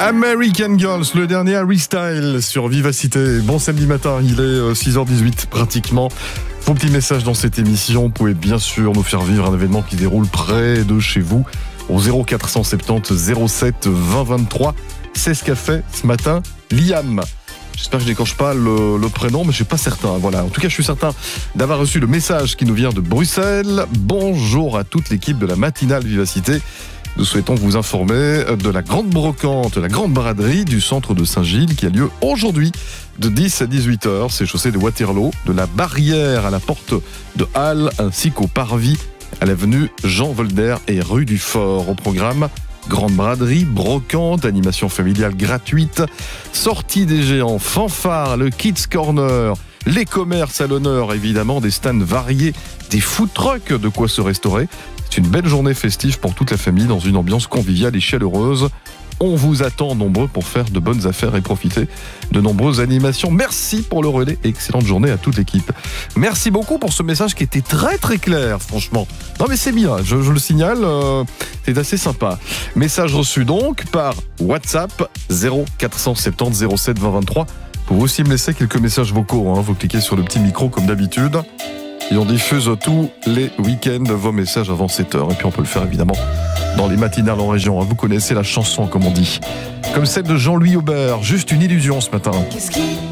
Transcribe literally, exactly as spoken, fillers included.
American Girls, le dernier Harry Styles sur Vivacité. Bon samedi matin, il est six heures dix-huit pratiquement. Vos petits messages dans cette émission, vous pouvez bien sûr nous faire vivre un événement qui déroule près de chez vous au zéro quatre cent soixante-dix zéro sept vingt vingt-trois. C'est ce qu'a fait ce matin Liam. J'espère que je n'écorche pas le, le prénom, mais je suis pas certain. Voilà. En tout cas, je suis certain d'avoir reçu le message qui nous vient de Bruxelles. Bonjour à toute l'équipe de la matinale Vivacité. Nous souhaitons vous informer de la grande brocante, la grande braderie du centre de Saint-Gilles qui a lieu aujourd'hui de dix à dix-huit heures. C'est chaussée de Waterloo, de la Barrière à la porte de Halle ainsi qu'au Parvis à l'avenue Jean Volder et rue du Fort. Au programme, grande braderie, brocante, animation familiale gratuite, sortie des géants, fanfare, le Kids Corner, les commerces à l'honneur, évidemment, des stands variés, des food trucks, de quoi se restaurer. C'est une belle journée festive pour toute la famille dans une ambiance conviviale et chaleureuse. On vous attend nombreux pour faire de bonnes affaires et profiter de nombreuses animations. Merci pour le relais et excellente journée à toute l'équipe. Merci beaucoup pour ce message qui était très très clair, franchement. Non mais c'est bien, je, je le signale, euh, c'est assez sympa. Message reçu donc par WhatsApp zéro quatre cent soixante-dix zéro sept vingt vingt-trois. Vous pouvez aussi me laisser quelques messages vocaux, hein. Vous cliquez sur le petit micro comme d'habitude. Et on diffuse tous les week-ends vos messages avant sept heures. Et puis on peut le faire évidemment dans les matinales en région. Vous connaissez la chanson, comme on dit. Comme celle de Jean-Louis Aubert, juste une illusion ce matin. Qu'est-ce qui